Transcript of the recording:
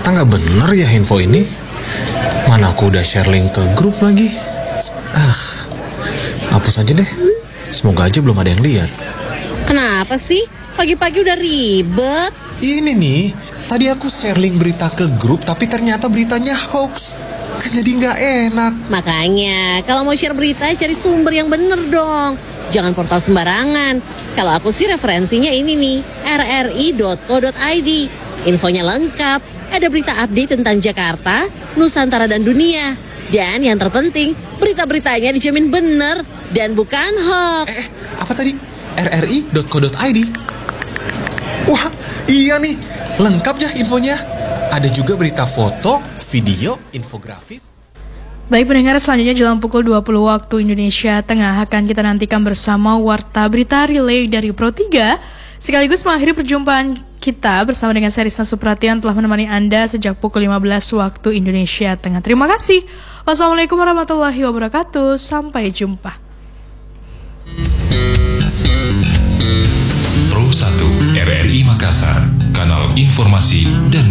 Ternyata nggak bener ya info ini. Mana aku udah share link ke grup lagi. Hapus aja deh. Semoga aja belum ada yang lihat. Kenapa sih? Pagi-pagi udah ribet. Ini nih, tadi aku share link berita ke grup, tapi ternyata beritanya hoax. Kan jadi nggak enak. Makanya, kalau mau share berita, cari sumber yang bener dong. Jangan portal sembarangan. Kalau aku sih referensinya ini nih, rri.co.id. Infonya lengkap, ada berita update tentang Jakarta, Nusantara dan dunia. Dan yang terpenting, berita-beritanya dijamin bener dan bukan hoax. Apa tadi? rri.co.id. Wah, iya nih, lengkap ya infonya. Ada juga berita foto, video, infografis. Baik pendengar, selanjutnya jelang pukul 20 waktu Indonesia Tengah akan kita nantikan bersama Warta Berita Relay dari Pro 3. Sekaligus mengakhiri perjumpaan kita bersama dengan Serisna Supratian telah menemani Anda sejak pukul 15 waktu Indonesia Tengah. Terima kasih. Wassalamualaikum warahmatullahi wabarakatuh. Sampai jumpa. Pro 1 RRI Makassar, kanal informasi dan